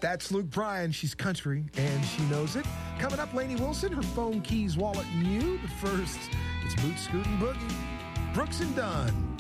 That's Luke Bryan. She's country, and she knows it. Coming up, Lainey Wilson, her phone, keys, wallet, and you. But first, it's Boot Scootin' Boogie. Brooks and Dunn.